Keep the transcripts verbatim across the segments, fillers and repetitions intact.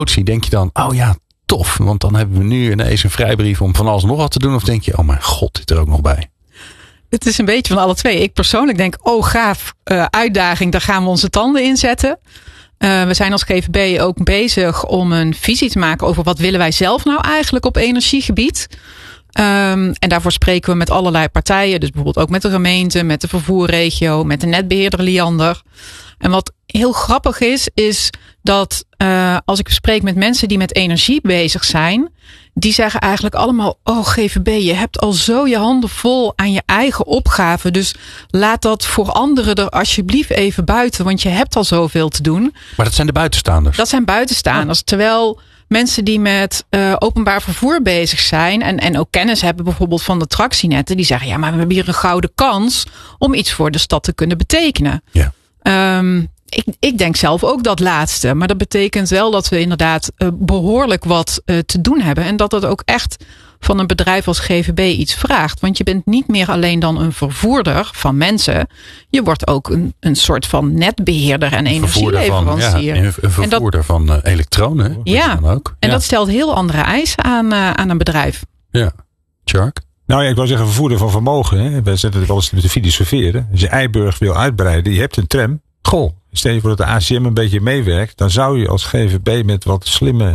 denk je dan, oh ja, tof. Want dan hebben we nu ineens een vrijbrief om van alles nog wat te doen. Of denk je, oh mijn god, dit er ook nog bij. Het is een beetje van alle twee. Ik persoonlijk denk, oh gaaf, uh, uitdaging, daar gaan we onze tanden in zetten. Uh, we zijn als G V B ook bezig om een visie te maken over wat willen wij zelf nou eigenlijk op energiegebied. Um, en daarvoor spreken we met allerlei partijen. Dus bijvoorbeeld ook met de gemeente, met de vervoerregio, met de netbeheerder Liander. En wat heel grappig is, is dat uh, als ik spreek met mensen die met energie bezig zijn, die zeggen eigenlijk allemaal, oh G V B, je hebt al zo je handen vol aan je eigen opgave. Dus laat dat voor anderen er alsjeblieft even buiten, want je hebt al zoveel te doen. Maar dat zijn de buitenstaanders? Dat zijn buitenstaanders. Oh. Terwijl mensen die met uh, openbaar vervoer bezig zijn en, en ook kennis hebben bijvoorbeeld van de tractienetten, die zeggen, ja, maar we hebben hier een gouden kans om iets voor de stad te kunnen betekenen. Ja. Um, ik, ik denk zelf ook dat laatste. Maar dat betekent wel dat we inderdaad uh, behoorlijk wat uh, te doen hebben. En dat dat ook echt van een bedrijf als G V B iets vraagt. Want je bent niet meer alleen dan een vervoerder van mensen. Je wordt ook een, een soort van netbeheerder en energieleverancier. Van, ja, een vervoerder dat, van uh, elektronen. Ja, ook. en ja. dat stelt heel andere eisen aan, uh, aan een bedrijf. Ja, Shark? Nou ja, ik wou zeggen vervoerder van vermogen. Hè. Wij zetten het wel eens met de filosoferen. Als je Eiburg wil uitbreiden, je hebt een tram. Goh, stel je voor dat de A C M een beetje meewerkt. Dan zou je als G V B met wat slimme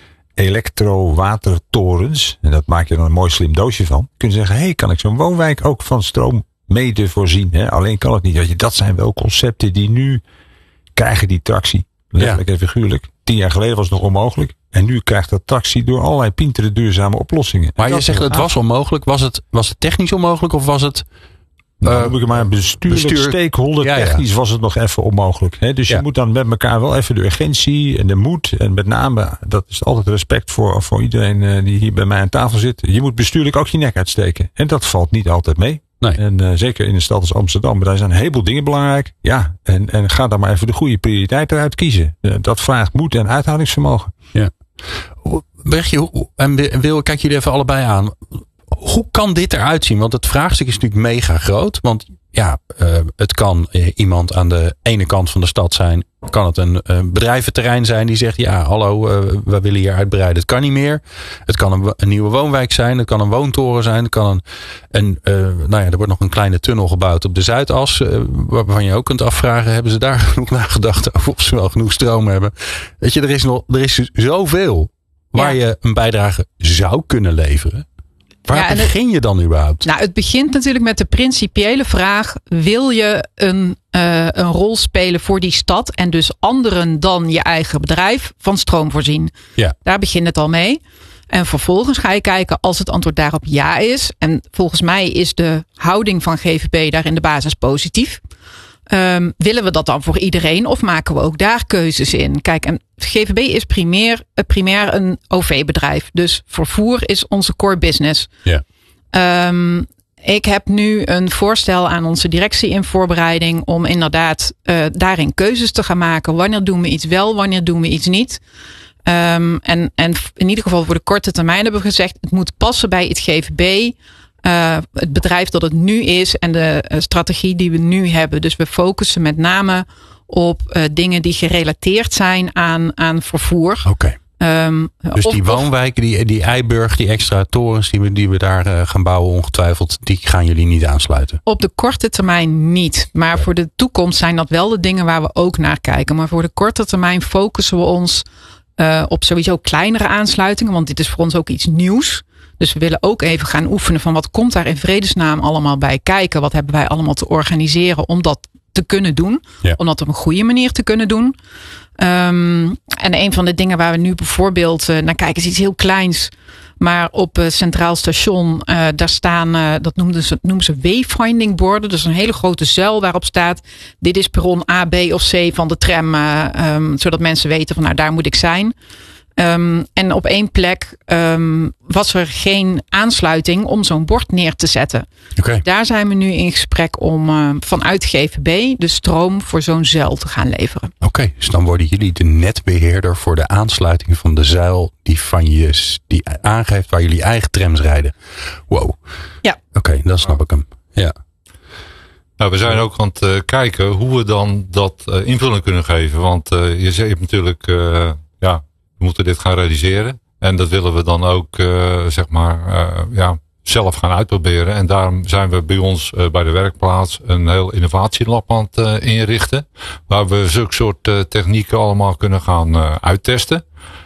elektro-watertorens, en dat maak je dan een mooi slim doosje van, kunnen zeggen, hé, hey, kan ik zo'n woonwijk ook van stroom mede voorzien? Hè? Alleen kan het niet. Weet je, dat zijn wel concepten die nu krijgen die tractie. Letterlijk en figuurlijk. Tien jaar geleden was het nog onmogelijk. En nu krijgt dat tractie door allerlei pintere duurzame oplossingen. Maar je zegt het was onmogelijk. Was het, was het technisch onmogelijk of was het... Nou, noem ik maar bestuurlijk, bestuur, stakeholder ja, technisch ja. was het nog even onmogelijk. Hè? Dus ja. je moet dan met elkaar wel even de urgentie en de moed. En met name, dat is altijd respect voor, voor iedereen uh, die hier bij mij aan tafel zit. Je moet bestuurlijk ook je nek uitsteken. En dat valt niet altijd mee. Nee. En uh, zeker in een stad als Amsterdam. Maar daar zijn een heleboel dingen belangrijk. Ja, en, en ga dan maar even de goede prioriteit eruit kiezen. Uh, dat vraagt moed en uithoudingsvermogen. Ja. Brechtje en Wil, kijk jullie even allebei aan. Hoe kan dit eruit zien? Want het vraagstuk is natuurlijk mega groot. Want ja, uh, het kan uh, iemand aan de ene kant van de stad zijn. Kan het een uh, bedrijventerrein zijn die zegt, ja, hallo, uh, we willen hier uitbreiden. Het kan niet meer. Het kan een, een nieuwe woonwijk zijn. Het kan een woontoren zijn. Het kan een, een uh, nou ja, er wordt nog een kleine tunnel gebouwd op de Zuidas. Uh, waarvan je ook kunt afvragen, hebben ze daar genoeg nagedacht over of ze wel genoeg stroom hebben? Weet je, er is nog, er is zoveel waar ja. je een bijdrage zou kunnen leveren. Waar ja, begin het, je dan überhaupt? Nou, het begint natuurlijk met de principiële vraag. Wil je een, uh, een rol spelen voor die stad en dus anderen dan je eigen bedrijf van stroom voorzien? Ja. Daar begint het al mee. En vervolgens ga je kijken als het antwoord daarop ja is. En volgens mij is de houding van G V B daar in de basis positief. Um, willen we dat dan voor iedereen of maken we ook daar keuzes in? Kijk, en G V B is primair, primair een O V-bedrijf. Dus vervoer is onze core business. Ja. Um, ik heb nu een voorstel aan onze directie in voorbereiding om inderdaad uh, daarin keuzes te gaan maken. Wanneer doen we iets wel, wanneer doen we iets niet? Um, en, en in ieder geval voor de korte termijn hebben we gezegd, het moet passen bij het G V B. Uh, het bedrijf dat het nu is en de uh, strategie die we nu hebben. Dus we focussen met name op uh, dingen die gerelateerd zijn aan, aan vervoer. Oké. Okay. Um, dus of, die woonwijken, die, die Eiburg, die extra torens die we, die we daar uh, gaan bouwen ongetwijfeld, die gaan jullie niet aansluiten? Op de korte termijn niet. Maar okay. voor de toekomst zijn dat wel de dingen waar we ook naar kijken. Maar voor de korte termijn focussen we ons uh, op sowieso kleinere aansluitingen. Want dit is voor ons ook iets nieuws. Dus we willen ook even gaan oefenen van wat komt daar in vredesnaam allemaal bij kijken. Wat hebben wij allemaal te organiseren om dat te kunnen doen. Ja. Om dat op een goede manier te kunnen doen. Um, en een van de dingen waar we nu bijvoorbeeld uh, naar kijken is iets heel kleins. Maar op uh, Centraal Station, uh, daar staan, uh, dat noemen ze, noemen ze wayfinding borden. Dus een hele grote zuil waarop staat, dit is perron A, B of C van de tram. Uh, um, zodat mensen weten van nou daar moet ik zijn. Um, en op één plek um, was er geen aansluiting om zo'n bord neer te zetten. Okay. Daar zijn we nu in gesprek om uh, vanuit G V B de stroom voor zo'n zuil te gaan leveren. Oké, okay, dus dan worden jullie de netbeheerder voor de aansluiting van de zuil die van je die aangeeft waar jullie eigen trams rijden. Wow. Ja. Oké, okay, dan snap ik hem. Ja. Nou, we zijn ook aan het uh, kijken hoe we dan dat uh, invulling kunnen geven. Want uh, je hebt natuurlijk, uh, ja, we moeten dit gaan realiseren. En dat willen we dan ook uh, zeg maar uh, ja, zelf gaan uitproberen. En daarom zijn we bij ons uh, bij de werkplaats een heel innovatielab aan het uh, inrichten. Waar we zulke soort uh, technieken allemaal kunnen gaan uh, uittesten.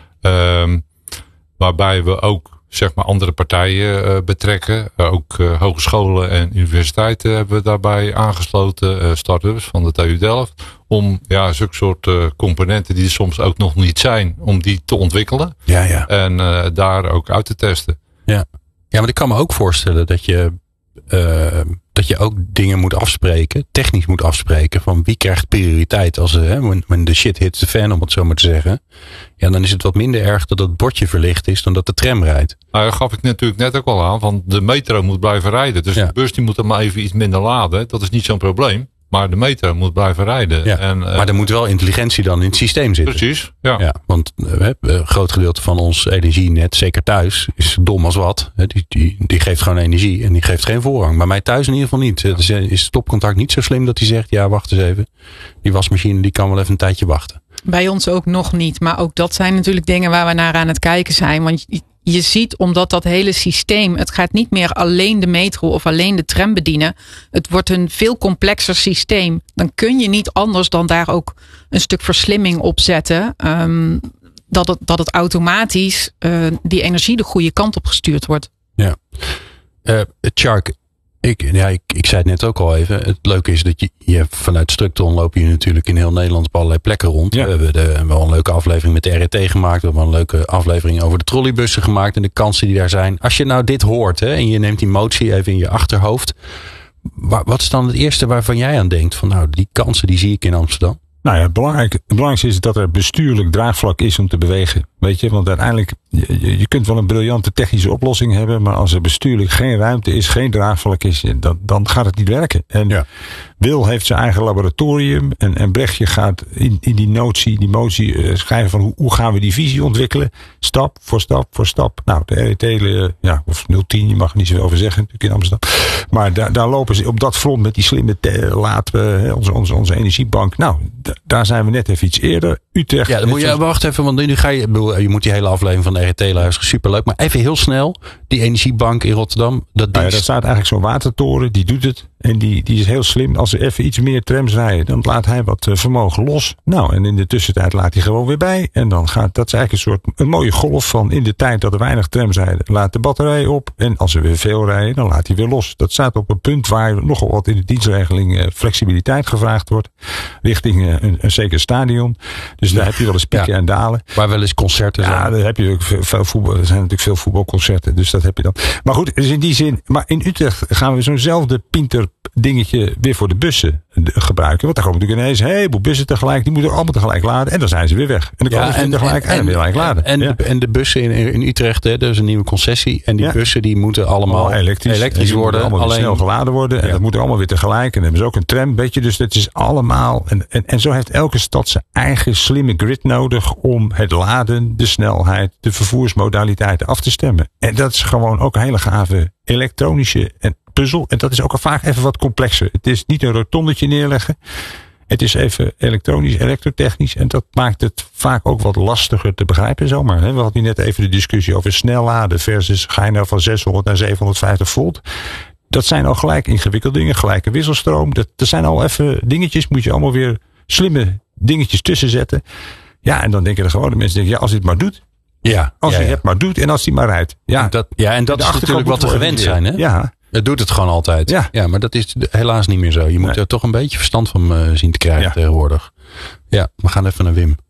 Um, waarbij we ook zeg maar andere partijen uh, betrekken. Uh, ook uh, hogescholen en universiteiten hebben we daarbij aangesloten. Uh, start-ups van de T U Delft. Om ja, zulke soort uh, componenten die er soms ook nog niet zijn. Om die te ontwikkelen. Ja, ja. En uh, daar ook uit te testen. Ja. Ja, maar ik kan me ook voorstellen dat je, uh, dat je ook dingen moet afspreken. Technisch moet afspreken. Van wie krijgt prioriteit als uh, when, when the shit hits the fan, om het zo maar te zeggen. Ja, dan is het wat minder erg dat het bordje verlicht is dan dat de tram rijdt. Nou, dat gaf ik natuurlijk net ook al aan. Want de metro moet blijven rijden. Dus ja. de bus die moet dan maar even iets minder laden. Dat is niet zo'n probleem. Maar de metro moet blijven rijden. Ja, en, uh, maar er moet wel intelligentie dan in het systeem zitten. Precies, ja. ja want uh, een groot gedeelte van ons energienet, zeker thuis, is dom als wat. Die, die, die geeft gewoon energie en die geeft geen voorrang. Maar mij thuis in ieder geval niet. Ja. Dus is het stopcontact niet zo slim dat hij zegt, ja wacht eens even. Die wasmachine die kan wel even een tijdje wachten. Bij ons ook nog niet. Maar ook dat zijn natuurlijk dingen waar we naar aan het kijken zijn. Want je, je ziet, omdat dat hele systeem, het gaat niet meer alleen de metro of alleen de tram bedienen. Het wordt een veel complexer systeem. Dan kun je niet anders dan daar ook een stuk verslimming op zetten. Um, dat, het, dat het automatisch uh, die energie de goede kant op gestuurd wordt. Ja. Uh, Tjark, ik, ja, ik, ik zei het net ook al even. Het leuke is dat je, je vanuit Structon loop je natuurlijk in heel Nederland op allerlei plekken rond. Ja. We hebben de, wel een leuke aflevering met de R E T gemaakt. We hebben een leuke aflevering over de trolleybussen gemaakt en de kansen die daar zijn. Als je nou dit hoort hè, en je neemt die motie even in je achterhoofd. Waar, wat is dan het eerste waarvan jij aan denkt? Van nou, die kansen die zie ik in Amsterdam. Nou ja, het, belangrijk, het belangrijkste is dat er bestuurlijk draagvlak is om te bewegen. Weet je, want uiteindelijk, je, je kunt wel een briljante technische oplossing hebben, maar als er bestuurlijk geen ruimte is, geen draagvlak is, dan, dan gaat het niet werken. En ja. Wil heeft zijn eigen laboratorium en, en Brechtje gaat in, in die notie, die motie uh, schrijven van hoe, hoe gaan we die visie ontwikkelen. Stap voor stap voor stap. Nou, de R E T, uh, ja, of nul tien, je mag er niet zoveel over zeggen natuurlijk in Amsterdam. Maar daar, daar lopen ze op dat front met die slimme te, laten we uh, onze, onze, onze energiebank. Nou, d- daar zijn we net even iets eerder. Utrecht. Ja, dan moet je wacht even, want nu ga je, je moet die hele aflevering van de R E T luisteren. Superleuk. Maar even heel snel, die energiebank in Rotterdam. Dat, nou ja, dat staat eigenlijk zo'n watertoren, die doet het. En die, die is heel slim. Als er even iets meer trams rijden, dan laat hij wat uh, vermogen los. Nou, en in de tussentijd laat hij gewoon weer bij. En dan gaat, dat is eigenlijk een soort, een mooie golf van in de tijd dat er weinig trams rijden, laat de batterij op. En als er weer veel rijden, dan laat hij weer los. Dat staat op een punt waar nogal wat in de dienstregeling uh, flexibiliteit gevraagd wordt. Richting uh, een, een zeker stadion. Dus daar heb je wel eens pieken ja, en dalen. Waar wel eens concerten zijn. Ja, daar heb je ook veel voetbal. Er zijn natuurlijk veel voetbalconcerten. Dus dat heb je dan. Maar goed, dus in die zin. Maar in Utrecht gaan we zo'nzelfde pinter dingetje weer voor de bussen gebruiken. Want daar komen natuurlijk ineens een heleboel bussen tegelijk. Die moeten allemaal tegelijk laden. En dan zijn ze weer weg. En dan komen ja, ze en, tegelijk en, en, en weer tegelijk laden. En, ja. de, en de bussen in, in Utrecht, hè, dat is een nieuwe concessie. En die ja. bussen die moeten allemaal oh, elektrisch, elektrisch worden. Allemaal alleen snel geladen worden. En ja. dat moet allemaal weer tegelijk. En dan hebben ze ook een tram. Weet je, dus dat is allemaal. En, en, en zo heeft elke stad zijn eigen slimme grid nodig om het laden, de snelheid, de vervoersmodaliteiten af te stemmen. En dat is gewoon ook een hele gave elektronische en puzzel. En dat is ook al vaak even wat complexer. Het is niet een rotondetje neerleggen. Het is even elektronisch, elektrotechnisch. En dat maakt het vaak ook wat lastiger te begrijpen zomaar. We hadden net even de discussie over snel laden versus ga je nou van zeshonderd naar zevenhonderdvijftig volt. Dat zijn al gelijk ingewikkelde dingen. Gelijke wisselstroom. Dat, dat zijn al even dingetjes. Moet je allemaal weer slimme dingetjes tussen zetten. Ja, en dan denken de gewone mensen, denken, ja, als hij het maar doet. Ja, als ja, hij ja. het maar doet en als hij maar rijdt. Ja, en dat, ja, en dat is natuurlijk wat we gewend zijn. Hè? Ja. Het doet het gewoon altijd. Ja. ja, maar dat is helaas niet meer zo. Je moet nee. er toch een beetje verstand van uh, zien te krijgen ja. tegenwoordig. Ja, we gaan even naar Wim.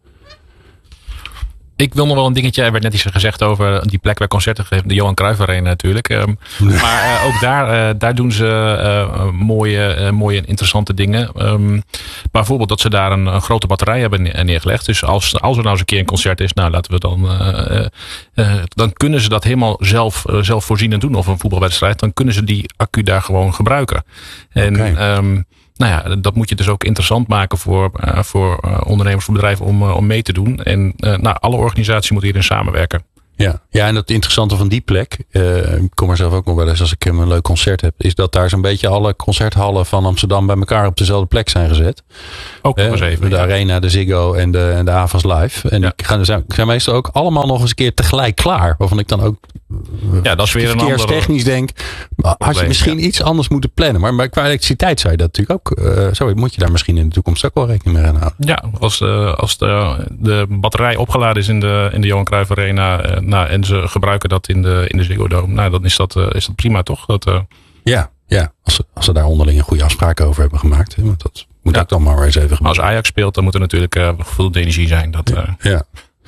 Ik wil nog wel een dingetje. Er werd net iets gezegd over die plek waar concerten gegeven. De Johan Cruijff Arena natuurlijk. Um, nee. Maar uh, ook daar, uh, daar doen ze uh, mooie, uh, mooie en interessante dingen. Um, bijvoorbeeld dat ze daar een, een grote batterij hebben neergelegd. Dus als, als er nou eens een keer een concert is. Nou laten we dan. Uh, uh, dan kunnen ze dat helemaal zelf, uh, zelfvoorzienend doen. Of een voetbalwedstrijd. Dan kunnen ze die accu daar gewoon gebruiken. En okay. um, Nou ja, dat moet je dus ook interessant maken voor, uh, voor uh, ondernemers, voor bedrijven om, uh, om mee te doen. En uh, nou, alle organisaties moeten hierin samenwerken. Ja, ja, en het interessante van die plek, uh, ik kom er zelf ook nog wel eens als ik een leuk concert heb, is dat daar zo'n beetje alle concerthallen van Amsterdam bij elkaar op dezelfde plek zijn gezet. Ook nog eens even. De ja. Arena, de Ziggo en de, en de Avas Live. En Ja. die gaan, zijn, zijn meestal ook allemaal nog eens een keer tegelijk klaar. Waarvan ik dan ook Ja, dat is weer een ander verkeerstechnisch denk, had je probleem, misschien ja. iets anders moeten plannen. Maar, maar qua elektriciteit zou je dat natuurlijk ook, uh, zo moet je daar misschien in de toekomst ook wel rekening mee gaan houden. Ja, als, de, als de, de batterij opgeladen is in de, in de Johan Cruijff Arena uh, nou, en ze gebruiken dat in de, in de Ziggo Dome, nou, dan is dat, uh, is dat prima toch? Dat, uh, Ja, ja als, ze, als ze daar onderling een goede afspraken over hebben gemaakt. Hè, want dat moet Ja. ook dan maar eens even gebeuren. als Ajax speelt, dan moet er natuurlijk uh, gevulde energie zijn. Dat, uh, Ja.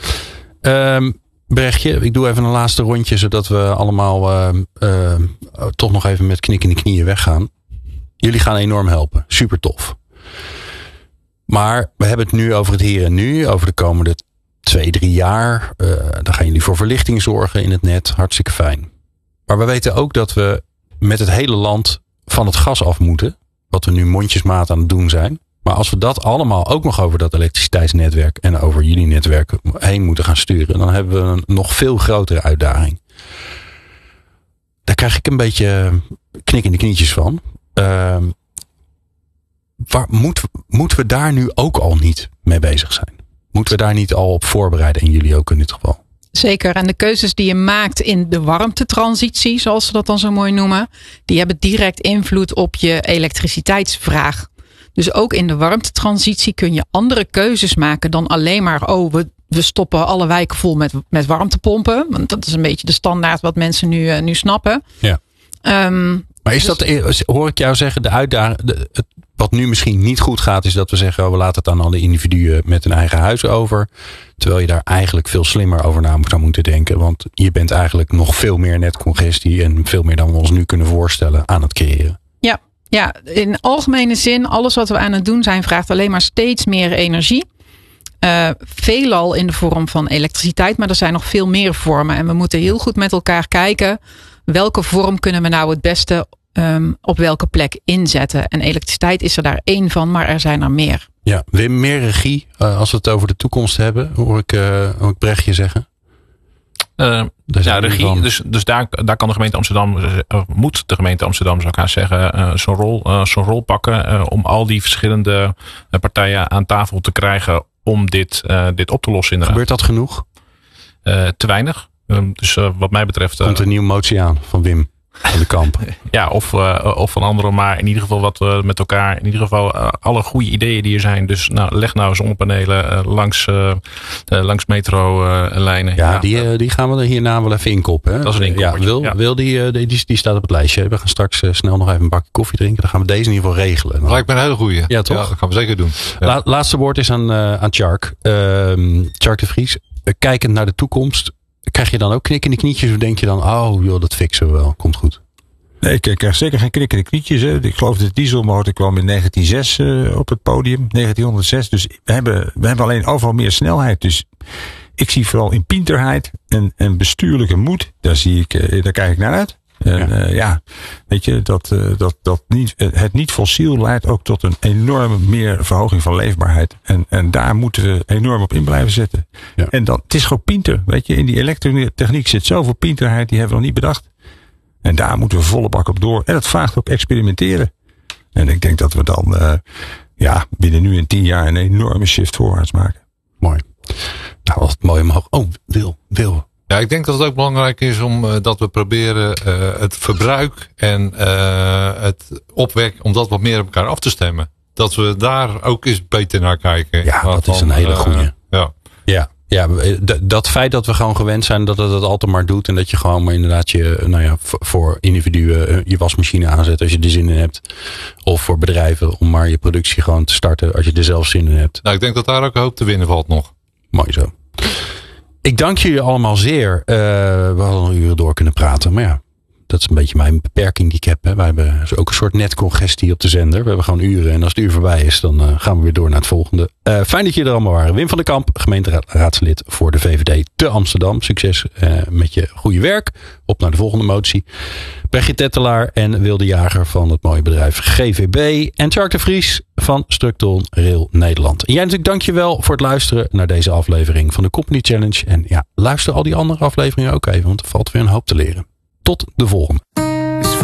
Um, Brechtje, ik doe even een laatste rondje, zodat we allemaal uh, uh, toch nog even met knik in de knieën weggaan. Jullie gaan enorm helpen. Super tof. Maar we hebben het nu over het hier en nu, over de komende twee, drie jaar. Uh, dan gaan jullie voor verlichting zorgen in het net. Hartstikke fijn. Maar we weten ook dat we met het hele land van het gas af moeten. Wat we nu mondjesmaat aan het doen zijn. Maar als we dat allemaal ook nog over dat elektriciteitsnetwerk en over jullie netwerk heen moeten gaan sturen, dan hebben we een nog veel grotere uitdaging. Daar krijg ik een beetje knik in de knietjes van. Uh, waar, moet, moeten we daar nu ook al niet mee bezig zijn? Moeten we daar niet al op voorbereiden en jullie ook in dit geval? Zeker. En de keuzes die je maakt in de warmtetransitie, zoals ze dat dan zo mooi noemen, die hebben direct invloed op je elektriciteitsvraag. Dus ook in de warmtetransitie kun je andere keuzes maken dan alleen maar, oh, we, we stoppen alle wijken vol met, met warmtepompen. Want dat is een beetje de standaard wat mensen nu, uh, nu snappen. Ja. Um, maar is dus, dat, hoor ik jou zeggen, de uitdaging, de, het, wat nu misschien niet goed gaat, is dat we zeggen, oh, we laten het aan alle individuen met hun eigen huis over. Terwijl je daar eigenlijk veel slimmer over na zou moeten denken. Want je bent eigenlijk nog veel meer netcongestie en veel meer dan we ons nu kunnen voorstellen aan het creëren. Ja. Ja, in algemene zin, alles wat we aan het doen zijn, vraagt alleen maar steeds meer energie. Uh, veelal in de vorm van elektriciteit, maar er zijn nog veel meer vormen. En we moeten heel goed met elkaar kijken, welke vorm kunnen we nou het beste um, op welke plek inzetten. En elektriciteit is er daar één van, maar er zijn er meer. Ja, Wim, meer regie, uh, als we het over de toekomst hebben, hoor ik, uh, hoor ik Brechtje zeggen. Uh, ja, regie. Dus, dus daar, daar kan de gemeente Amsterdam, uh, moet de gemeente Amsterdam, zou ik haar zeggen, uh, zo'n rol, uh, zo'n rol pakken. Uh, om al die verschillende uh, partijen aan tafel te krijgen om dit, uh, dit op te lossen. Inderdaad. Gebeurt dat genoeg? Uh, te weinig. Um, dus uh, wat mij betreft. Uh, Komt een nieuwe motie aan van Wim van de Kamp. Ja, of, uh, of van anderen. Maar in ieder geval wat we met elkaar. In ieder geval uh, alle goede ideeën die er zijn. Dus nou, leg nou zonnepanelen uh, langs, uh, uh, langs metrolijnen. Uh, ja, ja, die, uh, die gaan we er hierna wel even inkoppen. Hè? Dat is een inkoppertje. Ja, Wil, ja. Wil die, uh, die, die staat op het lijstje. We gaan straks uh, snel nog even een bakje koffie drinken. Dan gaan we deze in ieder geval regelen. Dat lijkt me een hele goeie. Ja, toch? Ja, dat gaan we zeker doen. Ja. La, laatste woord is aan, uh, aan Tjark. Uh, Tjark de Vries. Uh, kijkend naar de toekomst. Krijg je dan ook knik in de knietjes? Of denk je dan, oh joh, dat fixen we wel. Komt goed. Nee, ik krijg zeker geen knik in de knietjes. Hè. Ik geloof dat de dieselmotor kwam in negentien nul zes uh, op het podium. negentienhonderdzes. Dus we hebben, we hebben alleen overal meer snelheid. Dus ik zie vooral in pinterheid en, en bestuurlijke moed. Daar, zie ik, uh, daar kijk ik naar uit. En ja, uh, ja weet je, dat, uh, dat, dat niet, het niet fossiel leidt ook tot een enorme meer verhoging van leefbaarheid. En, en daar moeten we enorm op in blijven zetten. Ja. En dan, het is gewoon pinter. Weet je, in die elektrotechniek zit zoveel pinterheid, die hebben we nog niet bedacht. En daar moeten we volle bak op door. En dat vraagt ook experimenteren. En ik denk dat we dan uh, ja, binnen nu en tien jaar een enorme shift voorwaarts maken. Mooi. Nou, wat mooi omhoog. Oh, Wil, Wil. Ja, ik denk dat het ook belangrijk is om uh, dat we proberen uh, het verbruik en uh, het opwek, om dat wat meer op elkaar af te stemmen. Dat we daar ook eens beter naar kijken. Ja, dat is een hele goeie. Uh, ja. Ja. Ja, dat feit dat we gewoon gewend zijn dat het het altijd maar doet. En dat je gewoon maar inderdaad je, nou ja, voor individuen je wasmachine aanzet als je er zin in hebt. Of voor bedrijven om maar je productie gewoon te starten als je er zelf zin in hebt. Nou, ik denk dat daar ook hoop te winnen valt nog. Mooi zo. Ik dank jullie allemaal zeer. Uh, we hadden nog uren door kunnen praten, maar ja. dat is een beetje mijn beperking die ik heb. Hè. Wij hebben ook een soort netcongestie op de zender. We hebben gewoon uren. En als het uur voorbij is, dan uh, gaan we weer door naar het volgende. Uh, fijn dat jullie er allemaal waren. Wim van der Kamp, gemeenteraadslid voor de V V D te Amsterdam. Succes uh, met je goede werk. Op naar de volgende motie. Brechtje Tettelaar en Wilde Jager van het mooie bedrijf G V B. En Tjark de Vries van Structon Rail Nederland. En jij natuurlijk dankjewel voor het luisteren naar deze aflevering van de Company Challenge. En ja, luister al die andere afleveringen ook even, want er valt weer een hoop te leren. Tot de volgende.